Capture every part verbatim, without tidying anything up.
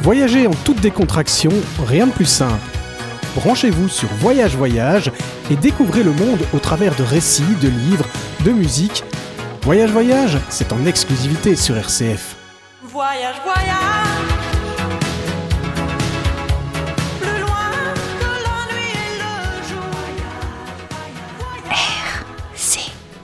Voyager en toute décontraction, rien de plus simple. Branchez-vous sur Voyage Voyage et découvrez le monde au travers de récits, de livres, de musique. Voyage Voyage, c'est en exclusivité sur R C F. Voyage, voyage, plus loin que la nuit et le jour. R C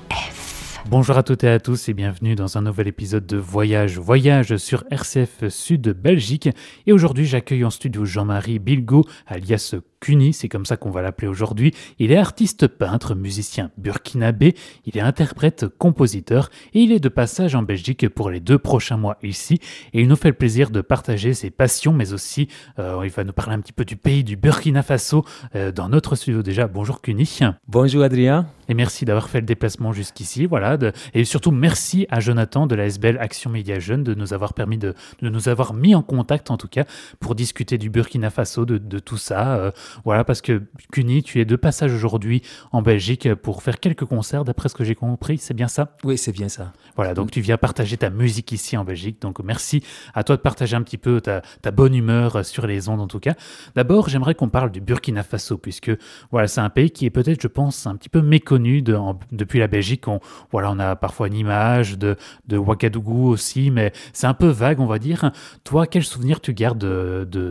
F. Bonjour à toutes et à tous et bienvenue dans un nouvel épisode de Voyage Voyage sur R C F Sud Belgique. Et aujourd'hui, j'accueille en studio Jean-Marie Bilgo, alias Kuni, c'est comme ça qu'on va l'appeler aujourd'hui. Il est artiste peintre, musicien burkinabé, il est interprète, compositeur et il est de passage en Belgique pour les deux prochains mois ici. Et il nous fait le plaisir de partager ses passions, mais aussi euh, il va nous parler un petit peu du pays du Burkina Faso euh, dans notre studio déjà. Bonjour Kuni. Bonjour Adrien. Et merci d'avoir fait le déplacement jusqu'ici, voilà. De, et surtout merci à Jonathan de la S B L Action Média Jeune de nous avoir permis de, de nous avoir mis en contact en tout cas pour discuter du Burkina Faso, de, de tout ça. Euh, voilà, parce que Kuni, tu es de passage aujourd'hui en Belgique pour faire quelques concerts, d'après ce que j'ai compris, c'est bien ça ? Oui, c'est bien ça. Voilà, donc tu viens partager ta musique ici en Belgique, donc merci à toi de partager un petit peu ta, ta bonne humeur sur les ondes en tout cas. D'abord, j'aimerais qu'on parle du Burkina Faso, puisque voilà, c'est un pays qui est peut-être, je pense, un petit peu méconnu de, en, depuis la Belgique. On, voilà, on a parfois une image de, de Ouagadougou aussi, mais c'est un peu vague, on va dire. Toi, quel souvenir tu gardes de, de,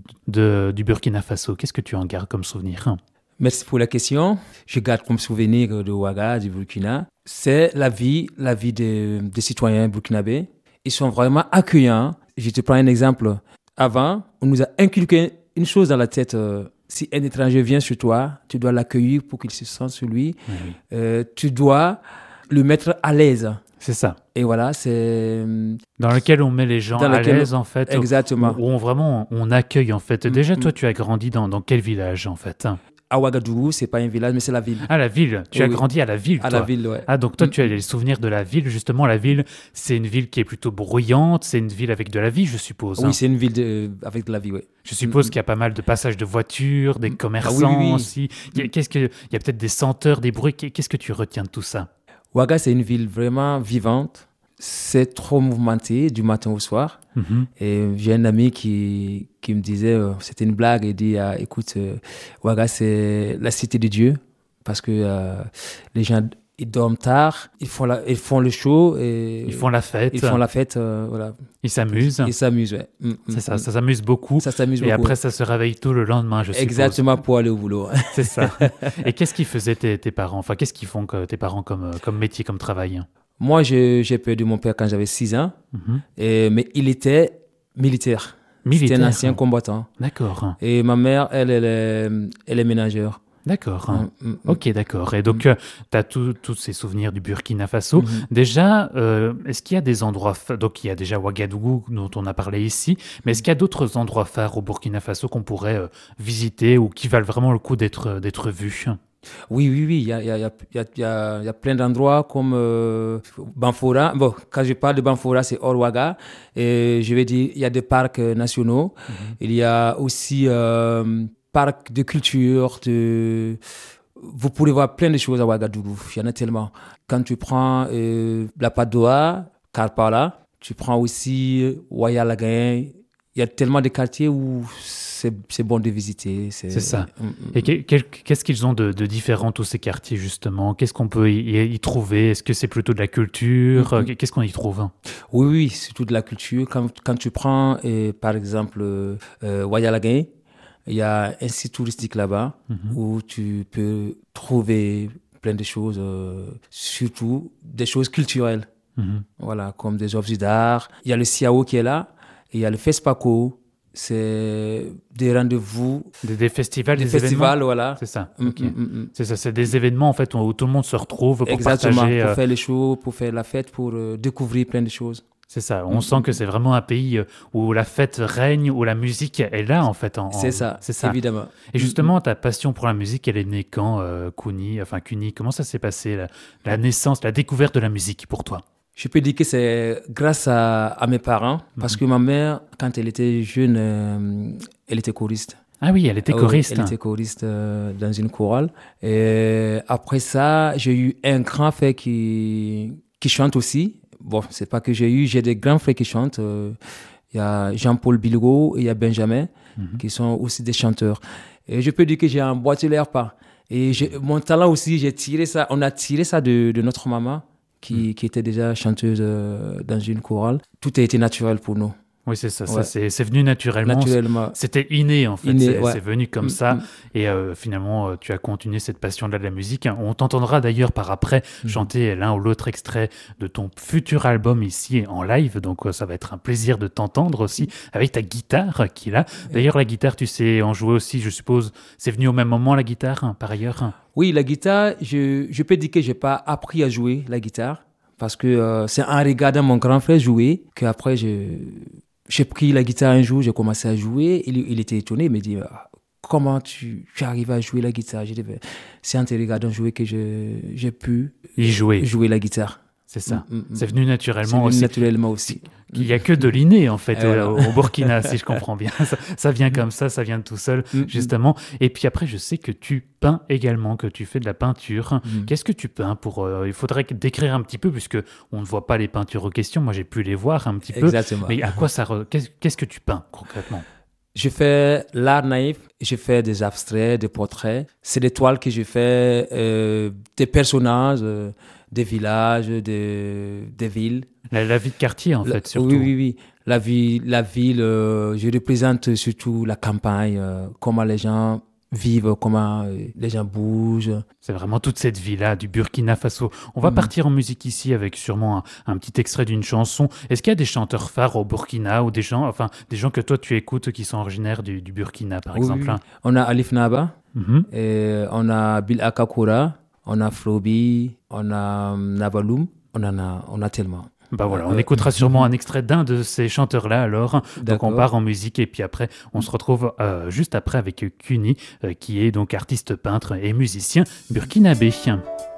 de, du Burkina Faso ? Qu'est-ce que tu en gardes comme souvenir ? Merci pour la question. Je garde comme souvenir de Ouaga, du Burkina. C'est la vie, la vie des, des citoyens burkinabés. Ils sont vraiment accueillants. Je te prends un exemple. Avant, on nous a inculqué une chose dans la tête. Euh, si un étranger vient chez toi, tu dois l'accueillir pour qu'il se sente sur lui. Oui. Euh, tu dois le mettre à l'aise. C'est ça. Et voilà, c'est... Dans lequel on met les gens Dans à lequel- l'aise, en fait. Exactement. Où, où on vraiment, on accueille, en fait. Déjà, Mm, toi, mm. tu as grandi dans, dans quel village, en fait ? À Ouagadougou, c'est pas un village, mais c'est la ville. Ah, la ville. Tu as Oui. grandi à la ville, À toi. la ville, ouais. Ah, donc toi, Mm. tu as les souvenirs de la ville. Justement, la ville, c'est une ville qui est plutôt bruyante. C'est une ville avec de la vie, je suppose. hein. Oui, c'est une ville de- avec de la vie, oui. Je suppose Mm. qu'il y a pas mal de passages de voitures, des Mm. commerçants Ah oui, oui, oui. aussi. Il y a, qu'est-ce que, il y a peut-être des senteurs, des bruits. Qu'est-ce que tu retiens de tout ça ? Ouaga, c'est une ville vraiment vivante. C'est trop mouvementé du matin au soir. Mhm. Et j'ai un ami qui, qui me disait, euh, c'était une blague, il dit, ah, écoute, euh, Ouaga, c'est la cité de Dieu. Parce que euh, les gens, ils dorment tard, ils font, la, ils font le show. Et Ils font la fête. Ils font la fête, euh, voilà. Ils s'amusent. Ils s'amusent, ouais. Mm, mm, C'est ça, mm. ça s'amuse beaucoup. Ça s'amuse Et beaucoup. après, ça se réveille tôt le lendemain, je suppose. Exactement, pour aller au boulot. C'est ça. Et qu'est-ce qu'ils faisaient tes, tes parents ? Enfin, qu'est-ce qu'ils font que tes parents comme, euh, comme métier, comme travail ? Moi, j'ai, j'ai perdu mon père quand j'avais six ans. Mhm. Et, mais il était militaire. Militaire. C'était un ancien combattant. D'accord. Et ma mère, elle, elle est, elle est ménagère. D'accord. Mm, mm, mm. Ok, d'accord. Et donc, tu as tous ces souvenirs du Burkina Faso. Mhm. Déjà, euh, est-ce qu'il y a des endroits... fa- Donc, il y a déjà Ouagadougou, dont on a parlé ici. Mais est-ce qu'il y a d'autres endroits phares au Burkina Faso qu'on pourrait euh, visiter ou qui valent vraiment le coup d'être, d'être vus ? Oui, oui, oui. Il y a, il y a, il y a, il y a, il y a- il y a plein d'endroits comme euh, Banfora. Bon, quand je parle de Banfora, c'est hors Ouaga. Et je vais dire, il y a des parcs euh, nationaux. Il y a aussi euh, parcs de culture. De... Vous pourrez voir plein de choses à Ouagadougou. Il y en a tellement. Quand tu prends euh, la Padoa, Karpala, tu prends aussi Ouayalagain. Il y a tellement de quartiers où c'est, c'est bon de visiter. C'est, C'est ça. Mm, mm. Et que- quel- qu'est-ce qu'ils ont de, de différent, tous ces quartiers, justement ? Qu'est-ce qu'on peut y, y trouver ? Est-ce que c'est plutôt de la culture ? Mhm. Qu'est-ce qu'on y trouve ? Oui, oui, c'est tout de la culture. Quand, quand tu prends, euh, par exemple, euh, euh, Ouayalagain, il y a un site touristique là-bas Mhm. où tu peux trouver plein de choses, euh, surtout des choses culturelles, Mhm. voilà, comme des œuvres d'art. Il y a le Siao qui est là, et il y a le FESPACO. C'est des rendez-vous, Des, des festivals, des, des, festivals, événements ? voilà. C'est ça. Mm, ok. mm, mm, mm. C'est ça, c'est des événements en fait où tout le monde se retrouve pour Exactement, partager. pour euh, faire les shows, pour faire la fête, pour euh, découvrir plein de choses. C'est ça. On Mm. sent que c'est vraiment un pays euh, où la fête règne, où la musique est là en fait. En, en- C'est ça, C'est ça. évidemment. Et justement, ta passion pour la musique, elle est née quand, euh, Kuni, enfin Kuni, comment ça s'est passé la, la naissance, la découverte de la musique pour toi ? Je peux dire que c'est grâce à, à mes parents, parce Mhm. que ma mère, quand elle était jeune, euh, elle était choriste. Ah oui, elle était Ah oui, choriste. elle était choriste euh, dans une chorale. Et après ça, j'ai eu un grand frère qui, qui chante aussi. Bon, c'est pas que j'ai eu, j'ai des grands frères qui chantent. euh, Il Il y a Jean-Paul Bilgo et il y a Benjamin, Mhm. qui sont aussi des chanteurs. Et je peux dire que j'ai emboîté leur pas. Et j'ai- mon talent aussi, j'ai tiré ça, on a tiré ça de, de notre maman, qui, qui était déjà chanteuse euh, dans une chorale. Tout a été naturel pour nous, Oui, c'est ça, ça Ouais. c'est, c'est venu naturellement. naturellement. C'était inné en fait, Inné, c'est, ouais. c'est venu comme Mm, ça. mm. Et euh, finalement, euh, tu as continué cette passion-là de la musique. On t'entendra d'ailleurs par après Mhm. chanter l'un ou l'autre extrait de ton futur album ici en live. Donc euh, ça va être un plaisir de t'entendre aussi avec ta guitare qui est là. D'ailleurs, la guitare, tu sais en jouer aussi, je suppose. C'est venu au même moment la guitare, hein, par ailleurs. Oui, la guitare, je, je peux dire que je n'ai pas appris à jouer la guitare parce que euh, c'est en regardant mon grand frère jouer qu'après, je, j'ai pris la guitare un jour, j'ai commencé à jouer. Il, il était étonné, il me dit ah, comment tu, tu arrives à jouer la guitare? J'ai dit ben, c'est en te regardant jouer que je, j'ai pu Y jouer, jouer la guitare. c'est ça. Mm, mm, mm. C'est venu C'est naturellement venu aussi. naturellement aussi. Il n'y a que de l'inné en fait Et voilà. au, au Burkina, si je comprends bien. Ça, ça vient comme ça, ça vient de tout seul, Mm, mm. justement. Et puis après, je sais que tu peins également, que tu fais de la peinture. Mm. Qu'est-ce que tu peins pour euh, Il faudrait que- décrire un petit peu, puisque on ne voit pas les peintures aux questions. Moi, j'ai pu les voir un petit peu. Exactement. Mais à quoi ça re- qu'est-ce, qu'est-ce que tu peins concrètement? Je fais l'art naïf, je fais des abstraits, des portraits. C'est des toiles que je fais, euh, des personnages, euh, des villages, des, des villes. la, la vie de quartier, en La- fait, surtout. Oui, oui, oui. La ville, la ville euh, je représente surtout la campagne, euh, comment les gens vivent, comment euh, les gens bougent. C'est vraiment toute cette vie-là du Burkina Faso. On va Mhm. partir en musique ici avec sûrement un, un petit extrait d'une chanson. Est-ce qu'il y a des chanteurs phares au Burkina ou des gens, enfin, des gens que toi tu écoutes qui sont originaires du, du Burkina, par Oui, exemple, oui. hein? On a Alif Naba, Mhm. et on a Bill Akakura, on a Flobi, on a hum, Nabaloum, on en a, on a tellement. Bah voilà, on Euh, écoutera sûrement un extrait d'un de ces chanteurs-là alors. Donc on D'accord. part en musique et puis après on se retrouve euh, juste après avec Kuni euh, qui est donc artiste peintre et musicien burkinabé.